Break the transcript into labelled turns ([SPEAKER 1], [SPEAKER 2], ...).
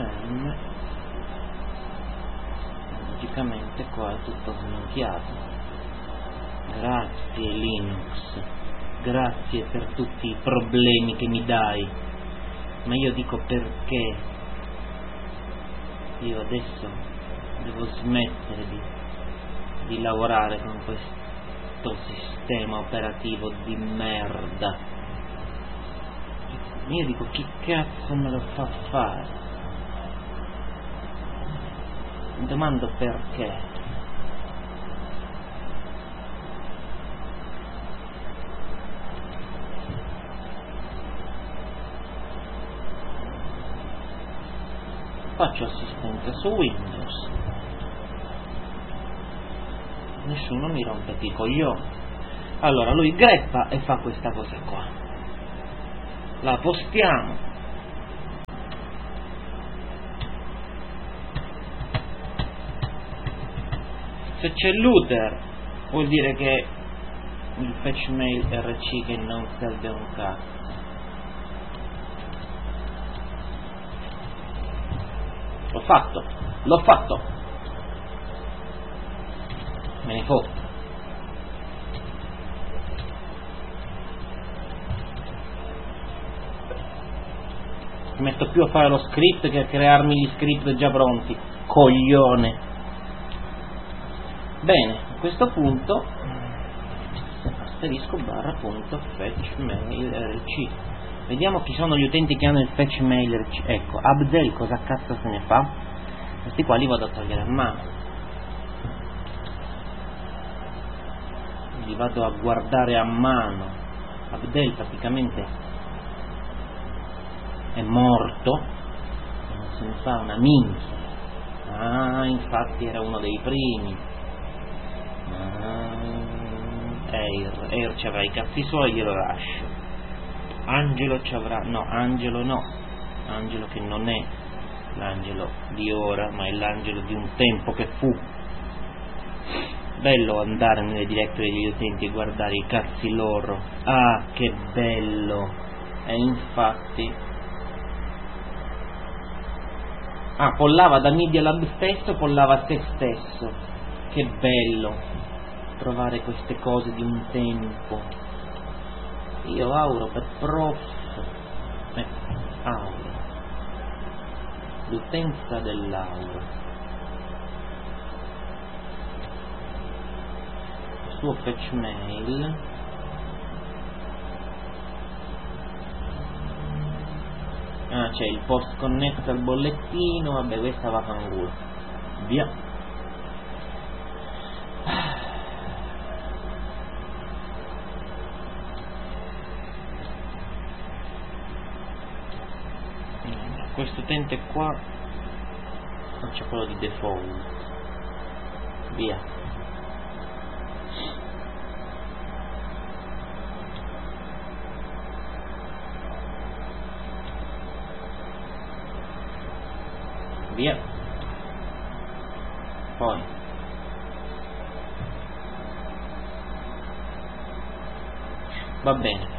[SPEAKER 1] name, logicamente qua è tutto sminchiato. Grazie Linux, grazie per tutti i problemi che mi dai, ma io dico perché io adesso devo smettere di lavorare con questo sistema operativo di merda. Io dico, chi cazzo me lo fa fare? Mi domando perché. Faccio assistente su Windows, nessuno mi rompe i coglioni. Allora lui greppa e fa questa cosa qua, la postiamo, se c'è l'uter vuol dire che il fetch mail RC che non serve un cazzo. L'ho fatto, me ne fotto. Mi metto più a fare lo script che a crearmi gli script già pronti, coglione. Bene, a questo punto asterisco barra punto fetch mail rc. Vediamo chi sono gli utenti che hanno il fetch mail rc. Ecco, Abdel cosa cazzo se ne fa? Questi qua li vado a togliere a mano, li vado a guardare a mano. Abdel praticamente è morto, non se ne fa una minchia. Ah, infatti era uno dei primi. Air ci avrà i cazzi suoi, glielo lascio. Angelo ci avrà, no, Angelo che non è l'Angelo di ora, ma è l'Angelo di un tempo che fu. Bello andare nelle directory degli utenti e guardare i cazzi loro. Ah, che bello. E infatti pollava da Media Lab stesso, pollava se stesso. Che bello trovare queste cose di un tempo. Io auro per prof, auro, l'utenza dell'auro, il suo fetch mail, c'è il post connect al bollettino, vabbè, questa va fanculo, via. Questo utente qua faccio quello di default, via. Via. Poi va bene,